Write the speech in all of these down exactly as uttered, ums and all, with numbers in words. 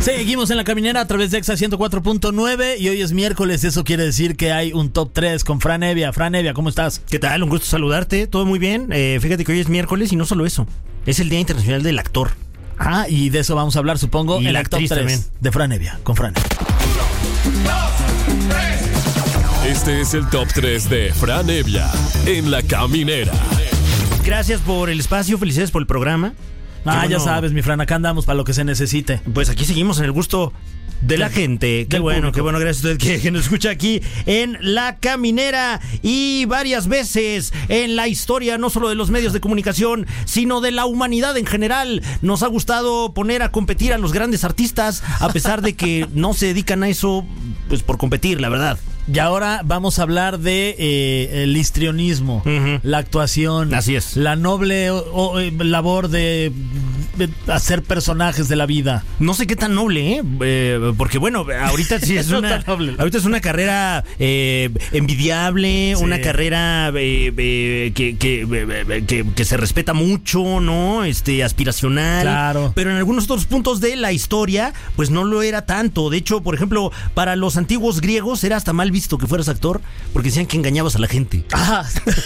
Seguimos en La Caminera a través de Exa ciento cuatro punto nueve y hoy es miércoles, eso quiere decir que hay un top tres con Fran Evia. Fran Evia, ¿cómo estás? ¿Qué tal? Un gusto saludarte, todo muy bien. Eh, fíjate que hoy es miércoles y no solo eso, es el Día Internacional del Actor. Ah, y de eso vamos a hablar, supongo, y en la el top actriz tres también. de Fran Evia, con Fran. Este es el top tres de Fran Evia en La Caminera. Gracias por el espacio, felicidades por el programa. Ah, Qué ya bueno. sabes, mi Fran, acá andamos para lo que se necesite. Pues aquí seguimos en el gusto de la gente. Qué del bueno, público. qué bueno, gracias a usted que, que nos escucha aquí en La Caminera y varias veces en la historia, no solo de los medios de comunicación, sino de la humanidad en general. Nos ha gustado poner a competir a los grandes artistas, a pesar de que no se dedican a eso, pues por competir, la verdad. Y ahora vamos a hablar de eh, el histrionismo, Ujú. la actuación. Así es. La noble o, o, eh, labor de, de hacer personajes de la vida. No sé qué tan noble, ¿eh? Eh, porque bueno, ahorita sí es No una, tan noble. ahorita es una carrera eh, envidiable, Sí. una carrera eh, eh, que, que, eh, que, que se respeta mucho, ¿no? Este, aspiracional. Claro. Pero en algunos otros puntos de la historia, pues no lo era tanto. De hecho, por ejemplo, para los antiguos griegos era hasta mal visto que fueras actor, porque decían que engañabas a la gente. Ah.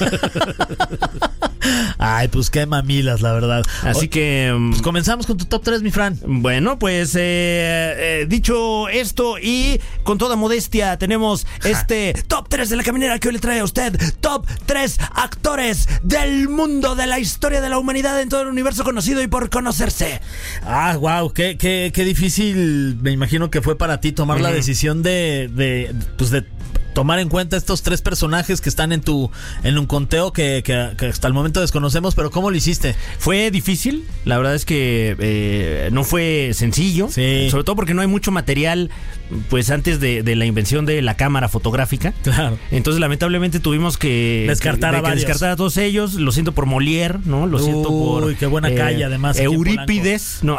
Ay, pues qué mamilas, la verdad. Así O- que... um, Pues comenzamos con tu top tres, mi Fran. Bueno, pues eh, eh, dicho esto y con toda modestia tenemos este top tres de La Caminera que hoy le trae a usted top tres actores del mundo, de la historia de la humanidad en todo el universo conocido y por conocerse. Ah, wow, qué, qué, qué difícil, me imagino que fue para ti tomar la Ujú. decisión de, de, pues de tomar en cuenta estos tres personajes que están en tu, en un conteo que, que, que hasta el momento desconocemos, pero ¿cómo lo hiciste? Fue difícil, la verdad es que eh, no fue sencillo, Sí. sobre todo porque no hay mucho material pues antes de, de la invención de la cámara fotográfica. Claro. Entonces lamentablemente tuvimos que Descartar que- a que varios. descartar a todos ellos. Lo siento por Molière, ¿no? Lo siento por Uy, qué buena calle, además, aquí en Eurípides, no,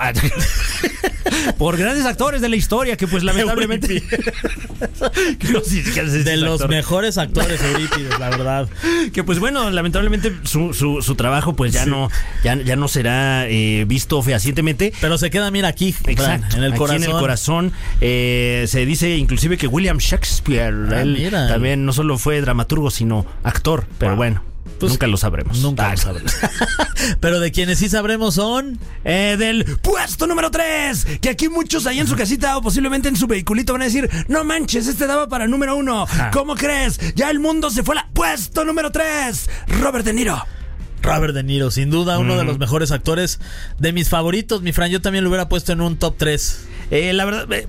por grandes actores de la historia que pues lamentablemente que no, sí, que sí, De es los actor. mejores actores, Eurípides, la verdad. Que pues bueno, lamentablemente su, su, su trabajo pues ya Sí. no ya, ya no será eh, visto fehacientemente. Pero se queda, mira, aquí, Fran, Exacto, en el aquí corazón. en el corazón. Eh, se dice inclusive que William Shakespeare, Ah, él mira. también no solo fue dramaturgo, sino actor. Pero Wow. bueno, Pues, nunca lo sabremos. Nunca Ah, lo sabremos. Pero de quienes sí sabremos son... Eh, del puesto número tres, que aquí muchos ahí en su casita o posiblemente en su vehiculito van a decir, no manches, este daba para número uno. Ja. ¿Cómo crees? Ya el mundo se fue a la... Puesto número tres, Robert De Niro. Robert De Niro, sin duda, uno Mm. de los mejores actores, de mis favoritos, mi Fran. Yo también lo hubiera puesto en un top tres. Eh, la verdad, eh,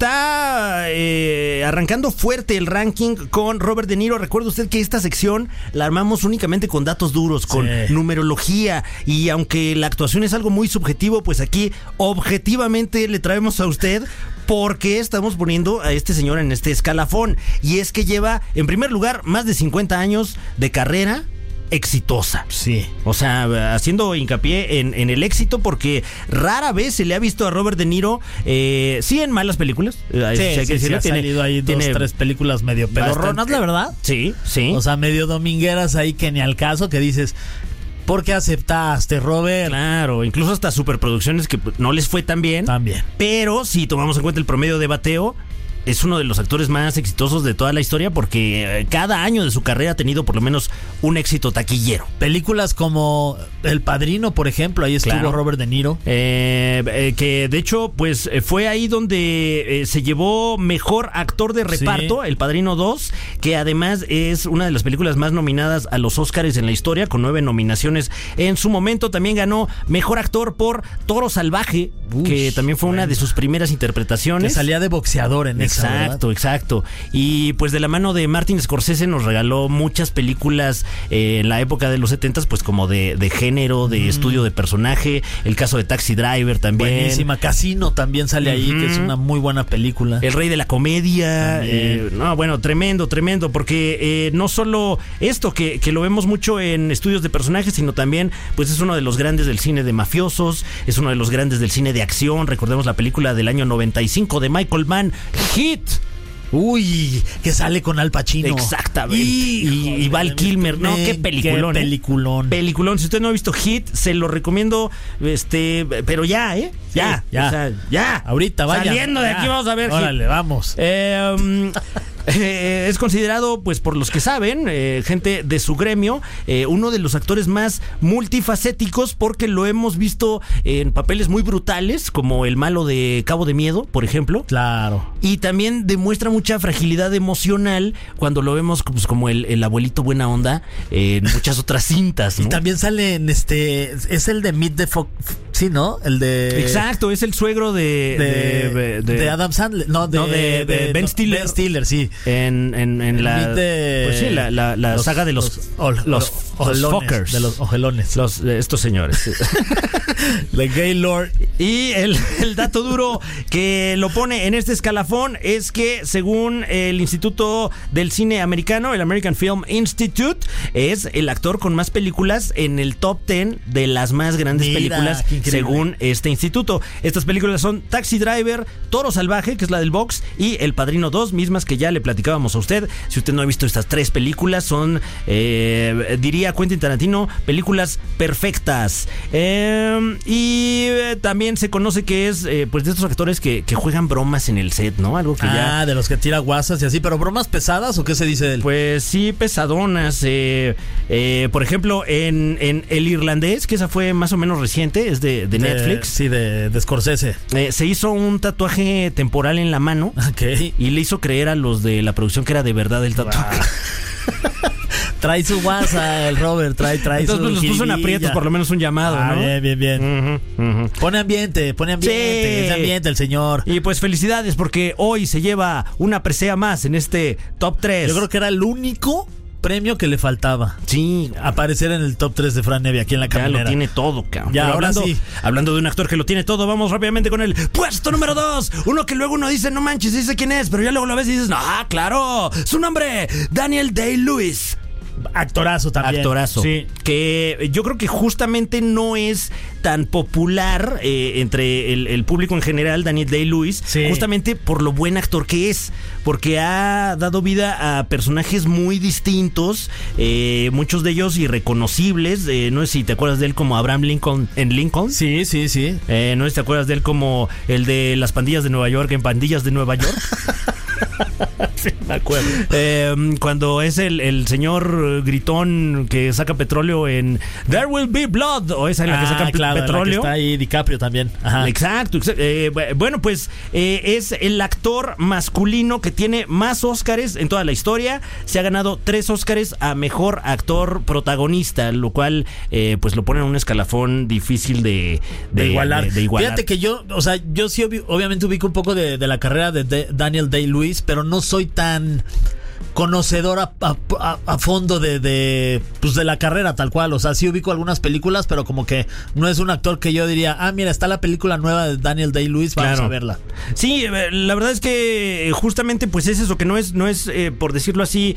está eh, arrancando fuerte el ranking con Robert De Niro. Recuerde usted que esta sección la armamos únicamente con datos duros, con Sí. numerología. Y aunque la actuación es algo muy subjetivo, pues aquí objetivamente le traemos a usted por qué estamos poniendo a este señor en este escalafón. Y es que lleva, en primer lugar, más de cincuenta años de carrera exitosa. Sí. O sea, haciendo hincapié en, en el éxito, porque rara vez se le ha visto a Robert De Niro, eh, sí en malas películas. eh, Sí, hay que sí, sí, decirlo, ha tiene- salido ahí dos, tiene tres películas medio pedorronas, bastante- la verdad. Sí, sí. O sea, medio domingueras ahí que ni al caso, que dices, ¿por qué aceptaste, Robert? Claro, incluso hasta superproducciones que no les fue tan bien. También. Pero si tomamos en cuenta el promedio de bateo, es uno de los actores más exitosos de toda la historia, porque eh, cada año de su carrera ha tenido por lo menos un éxito taquillero. Películas como El Padrino, por ejemplo, ahí estuvo Claro. Robert De Niro. Eh, eh, que de hecho, pues eh, fue ahí donde eh, se llevó mejor actor de reparto, Sí. El Padrino dos, que además es una de las películas más nominadas a los Óscares en la historia, con nueve nominaciones en su momento. También ganó mejor actor por Toro Salvaje, Ush, que también fue una bueno. de sus primeras Que interpretaciones. salía de boxeador en esa, Exacto, ¿verdad? exacto. Y pues de la mano de Martin Scorsese nos regaló muchas películas eh, en la época de los setentas, pues como de, de género, de estudio de personaje. El caso de Taxi Driver también. Buenísima. Casino también sale ahí, Ujú. que es una muy buena película. El rey de la comedia. También. eh, no, bueno, tremendo, tremendo. Porque eh, no solo esto, que, que lo vemos mucho en estudios de personajes, sino también, pues es uno de los grandes del cine de mafiosos, es uno de los grandes del cine de acción. Recordemos la película del año noventa y cinco de Michael Mann, Hit. Uy, que sale con Al Pacino. Exactamente. Y, y, y Val Kilmer, ¿no? Qué peliculón. Qué peliculón. ¿eh? Peliculón. Si usted no ha visto Hit, se lo recomiendo, este, pero ya, ¿eh? Ya, sí, ya. O sea, ya. Ahorita, vaya. Saliendo de ya. aquí vamos a ver Órale, Hit. vamos. Eh, um, eh, es considerado, pues por los que saben, eh, gente de su gremio, eh, uno de los actores más multifacéticos, porque lo hemos visto en papeles muy brutales, como el malo de Cabo de Miedo, por ejemplo. Claro. Y también demuestra mucha fragilidad emocional cuando lo vemos pues, como el, el abuelito buena onda en muchas otras cintas, ¿no? Y también sale en este. Es el de Meet the Fo- Sí, ¿no? El de. Exacto, es el suegro de. De, de, de, de Adam Sandler. No, de, no, de- de Ben no, Stiller. Ben Stiller, sí. En, en, en la. Meet the- Pues sí, la, la, la los- saga de los. los- los, ojelones, los fuckers. de los ojelones. Los, de estos señores. De Gaylord. Y el, el dato duro que lo pone en este escalafón es que, según el Instituto del Cine Americano, el American Film Institute, es el actor con más películas en el top diez de las más grandes Mira, películas, qué increíble. según este instituto. Estas películas son Taxi Driver, Toro Salvaje, que es la del box, y El Padrino dos, mismas que ya le platicábamos a usted. Si usted no ha visto estas tres películas, son, eh, diría Quentin Tarantino, películas perfectas. Eh, y eh, también se conoce que es, eh, pues, de estos actores que, que juegan bromas en el set, ¿no? Algo que ya... Ah, de los que tira guasas y así, pero bromas pesadas o qué se dice de él. Pues sí, pesadonas. Eh, eh, por ejemplo, en, en El Irlandés, que esa fue más o menos reciente, es de, de Netflix. Sí, de, de Scorsese. Eh, se hizo un tatuaje temporal en la mano Ok. y le hizo creer a los de la producción que era de verdad el tatuaje. Trae su guasa, el Robert, trae, trae Entonces su pues, los puso en jiribilla. aprietos, por lo menos un llamado, Ah, ¿no? bien, bien, bien. Ujú, ujú. Pone ambiente, pone ambiente, Sí. es ambiente el señor. Y pues felicidades porque hoy se lleva una presea más en este top tres. Yo creo que era el único premio que le faltaba. Sí, Aparecer en el top tres de Fran Evia aquí en la ya caminera. lo tiene todo, cabrón. Ya, Pero ahora hablando, sí. hablando de un actor que lo tiene todo, vamos rápidamente con el puesto número dos. Uno que luego uno dice, no manches, dice quién es, pero ya luego lo ves y dices, ah, claro, su nombre, Daniel Day-Lewis. Actorazo también. Actorazo. Sí. Que yo creo que justamente no es tan popular eh, entre el, el público en general, Daniel Day-Lewis, Sí. justamente por lo buen actor que es, porque ha dado vida a personajes muy distintos, eh, muchos de ellos irreconocibles. Eh, no sé si te acuerdas de él como Abraham Lincoln en Lincoln. Sí, sí, sí. Eh, no sé si te acuerdas de él como el de las pandillas de Nueva York en Pandillas de Nueva York. Sí, me acuerdo. Eh, cuando es el, el señor gritón que saca petróleo en There Will Be Blood, o esa en la que Ah, saca claro, en la que petróleo. está ahí DiCaprio también. Ajá. Exacto, exa- eh, bueno, pues eh, es el actor masculino que tiene más Óscares en toda la historia. Se ha ganado tres Óscares a mejor actor protagonista, lo cual eh, pues lo pone en un escalafón difícil de, De, igualar. de- de igualar. Fíjate que yo, o sea, yo sí obvi- obviamente ubico un poco de, de la carrera de, de Daniel Day-Lewis, pero no soy tan conocedor a, a- a- a fondo de, de pues de la carrera tal cual. O sea, sí ubico algunas películas, pero como que no es un actor que yo diría, ah, mira, está la película nueva de Daniel Day-Lewis, vamos Claro. a verla. Sí, eh, la verdad es que eh, justamente pues es eso, que no es, no es eh, por decirlo así,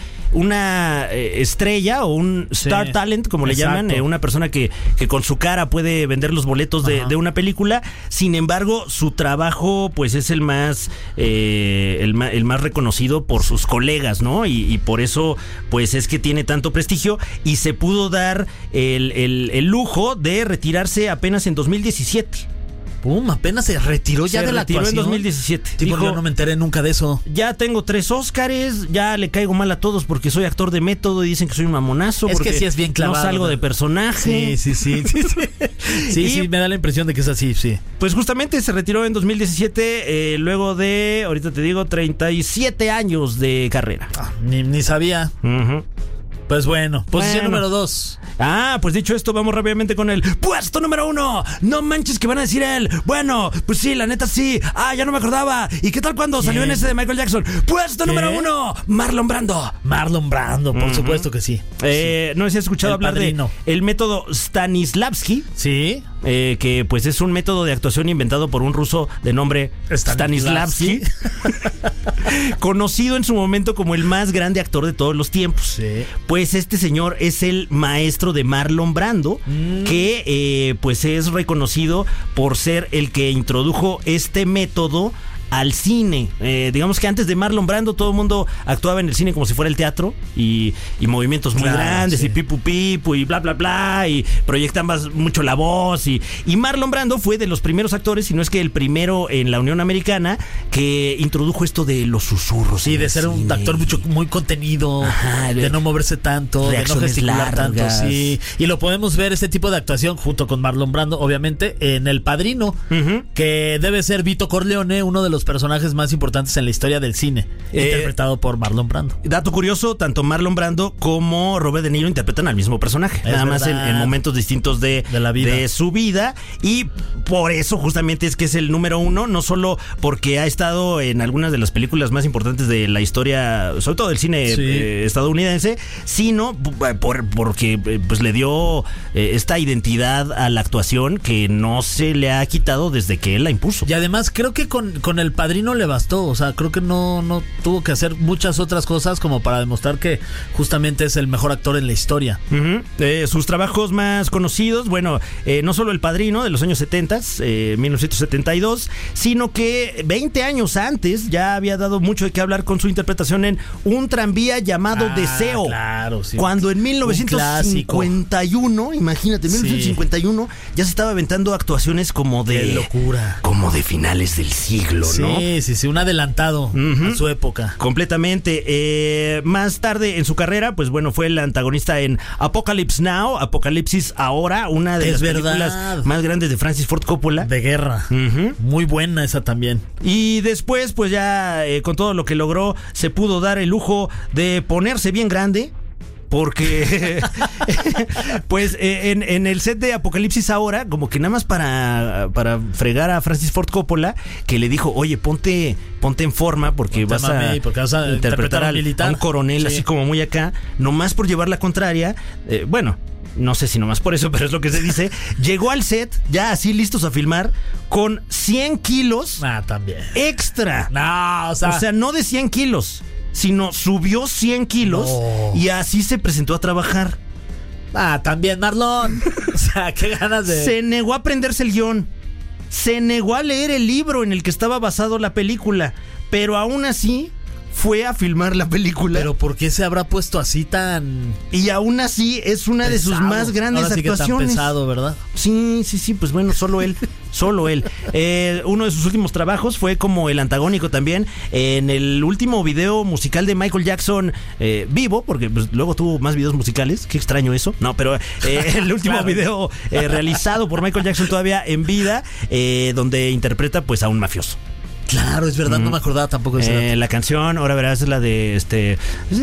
una eh, estrella o un star Sí, talent, como le exacto. llaman, eh, una persona que, que con su cara puede vender los boletos de, Ajá. de una película. Sin embargo, su trabajo pues es el más, eh, el más, el más reconocido por sus colegas, ¿no? Y, y por eso pues es que tiene tanto prestigio y se pudo dar el, el, el lujo de retirarse apenas en dos mil diecisiete. Pum, apenas se retiró ya Se de la retiró en actuación. dos mil diecisiete. Tipo, Dijo, yo no me enteré nunca de eso. ya tengo tres Óscares, ya le caigo mal a todos porque soy actor de método y dicen que soy un mamonazo. Es que porque sí es bien clavado, no salgo ¿no? de personaje. Sí, sí, sí. Sí, sí, sí, Y- sí, me da la impresión de que es así, sí. Pues justamente se retiró en dos mil diecisiete, eh, luego de, ahorita te digo, treinta y siete años de carrera. Ah, ni, ni sabía. Ujú. Pues bueno, posición Bueno. número dos. Ah, pues dicho esto, vamos rápidamente con el puesto número uno. No manches que van a decir él. Bueno, pues sí, la neta sí. Ah, ya no me acordaba. ¿Y qué tal cuando ¿Quién? salió en ese de Michael Jackson? Puesto ¿Qué? número uno, Marlon Brando. Marlon Brando, por Ujú. supuesto que sí. Eh, no sé si has escuchado El hablar Padrino. de el método Stanislavski. Sí. Eh, que pues es un método de actuación inventado por un ruso de nombre Stanislavski. Stanislavski, conocido en su momento como el más grande actor de todos los tiempos. Sí. Pues este señor es el maestro de Marlon Brando, Mm. que eh, pues es reconocido por ser el que introdujo este método al cine. Eh, digamos que antes de Marlon Brando todo el mundo actuaba en el cine como si fuera el teatro y, y movimientos muy Claro, grandes sí. y pipu pipu y bla bla bla y proyectaban mucho la voz y, y Marlon Brando fue de los primeros actores, si no es que el primero en la Unión Americana que introdujo esto de los susurros. Sí, en de el ser un cine. actor mucho, muy contenido, Ajá, de de- no moverse tanto, de no reacciones gesticular tanto, largas. sí. Y lo podemos ver, este tipo de actuación, junto con Marlon Brando, obviamente, en El Padrino, Ujú. que debe ser Vito Corleone, uno de los personajes más importantes en la historia del cine, Eh, interpretado por Marlon Brando. Dato curioso, tanto Marlon Brando como Robert De Niro interpretan al mismo personaje, Es nada más en, verdad. en momentos distintos de, De la vida. de su vida, y por eso justamente es que es el número uno, no solo porque ha estado en algunas de las películas más importantes de la historia, sobre todo del cine Sí. eh, estadounidense, sino por, porque eh, pues le dio eh, esta identidad a la actuación que no se le ha quitado desde que él la impuso. Y además creo que con, con El Padrino le bastó, o sea, creo que no, no tuvo que hacer muchas otras cosas como para demostrar que justamente es el mejor actor en la historia. Ujú. Eh, sus trabajos más conocidos, bueno, eh, no solo El Padrino de los años setenta, eh, mil novecientos setenta y dos, sino que veinte años antes ya había dado mucho de qué hablar con su interpretación en Un tranvía llamado Ah, Deseo. claro, sí. Cuando en mil novecientos cincuenta y uno, imagínate, en mil novecientos cincuenta y uno ya se estaba aventando actuaciones como de... Qué locura. Como de finales del siglo, Sí, ¿no? sí, sí, un adelantado Ujú. a su época. Completamente. Eh, más tarde en su carrera, pues bueno, fue el antagonista en Apocalypse Now, Apocalipsis Ahora, una de Es las verdad. películas más grandes de Francis Ford Coppola. De guerra. Ujú. Muy buena esa también. Y después, pues ya eh, con todo lo que logró, se pudo dar el lujo de ponerse bien grande. Porque, pues, eh, en, en el set de Apocalipsis Ahora, como que nada más para, para fregar a Francis Ford Coppola, que le dijo, oye, ponte, ponte en forma porque Ponte vas a, mami, porque vas a interpretar interpretar a un al- militar". a un coronel, Sí. así como muy acá, nomás por llevar la contraria. Eh, bueno, no sé si nomás por eso, pero es lo que se dice. Llegó al set, ya así listos a filmar, con cien kilos Ah, también. extra. No, o sea, O sea, no de cien kilos, sino subió cien kilos No. y así se presentó a trabajar. ah, también Marlon. O sea, qué ganas de... Se negó a aprenderse el guión. Se negó a leer el libro en el que estaba basado la película. Pero aún así fue a filmar la película. Pero ¿por qué se habrá puesto así tan y aún así es una de sus pesado? más grandes Ahora sí que tan actuaciones. pesado, ¿verdad? Sí, sí, sí, pues bueno, solo él, solo él. Eh, uno de sus últimos trabajos fue como el antagónico también en el último video musical de Michael Jackson eh, vivo, porque pues, luego tuvo más videos musicales, qué extraño eso. No, pero eh, el último Claro. video eh, realizado por Michael Jackson todavía en vida, eh, donde interpreta pues a un mafioso. Claro, es verdad, no me acordaba tampoco de ese Eh, dato. la canción, ahora verás, es la de este...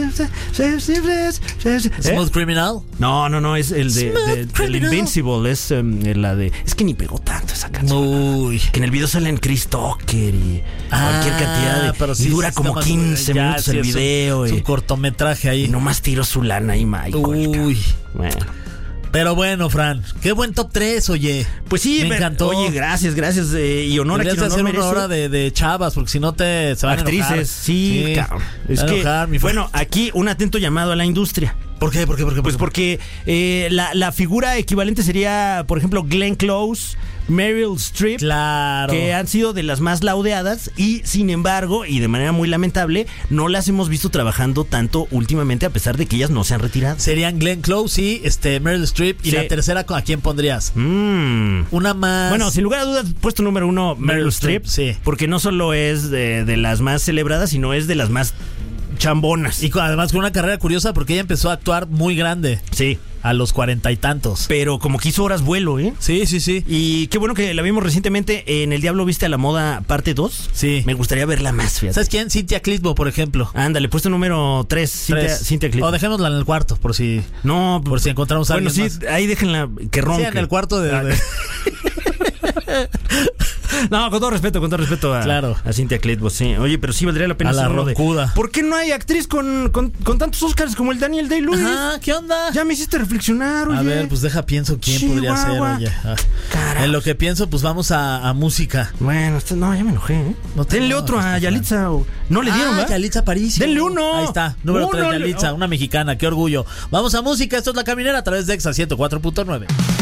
¿Eh? Smooth Criminal. No, no, no, es el de, de- Smooth del Criminal. Invincible, es em, la de... Es que ni pegó tanto esa canción. Uy. Que en el video salen Chris Tucker y cualquier cantidad de... Ah, pero sí, y dura sí, como está más- quince ya, minutos sí, el es un- video. Es un y, cortometraje ahí. y nomás tiró su lana ahí, Michael. Uy. Bueno. Pero bueno, Fran, qué buen top tres, oye. Pues sí, me me- encantó. Oye, gracias, gracias. eh, y honor a Deberías quien de honor hacer una merece. hora de, de chavas, porque si no te se van a enojar. Actrices, sí, cabrón. Es se van a que, enojar, mi Fran. bueno, aquí un atento llamado a la industria. ¿Por qué? ¿Por qué? ¿Por qué? Pues porque eh, la, la figura equivalente sería, por ejemplo, Glenn Close, Meryl Streep, Claro. que han sido de las más laudeadas y, sin embargo, y de manera muy lamentable, no las hemos visto trabajando tanto últimamente, a pesar de que ellas no se han retirado. Serían Glenn Close y este, Meryl Streep. Y Sí. la tercera, ¿a quién pondrías? Mm. Una más... Bueno, sin lugar a dudas, puesto número uno, Meryl, Meryl Streep, Streep, sí. porque no solo es de, de las más celebradas, sino es de las más chambonas. Y con- además con una carrera curiosa porque ella empezó a actuar muy grande, Sí, a los cuarenta y tantos. pero como que hizo horas vuelo, ¿eh? Sí, sí, sí. Y qué bueno que la vimos recientemente en El Diablo Viste a la Moda parte dos. Sí. Me gustaría verla más, fíjate. ¿Sabes quién? Cynthia Clitbo, por ejemplo. Ándale, puesto número tres, Cintia, Tres. Cintia Clitbo. O dejémosla en el cuarto, por si... No, por si encontramos a bueno, alguien sí, más. ahí déjenla que Sí, ronque. en el cuarto de... de- No, con todo respeto, con todo respeto a, Claro. a Cintia Clitbo, sí. Oye, pero sí valdría la pena A la hacer uno de- roncuda. ¿Por qué no hay actriz con, con, con tantos Oscars como el Daniel Day-Lewis? Ajá, ¿qué onda? Ya me hiciste reflexionar, oye. A ver, pues deja pienso quién podría ser, Chihuahua. oye. Ah. Carajo. En lo que pienso, pues vamos a, a música. Bueno, este- no, ya me enojé, ¿eh? No te Denle enojes, otro a Fran. Yalitza. o- No le dieron, ah, ¿verdad? Yalitza Aparicio. Denle uno. Ahí está, número Uno tres, le- Yalitza, oh. una mexicana, qué orgullo. Vamos a música, esto es La Caminera a través de Exa ciento cuatro punto nueve.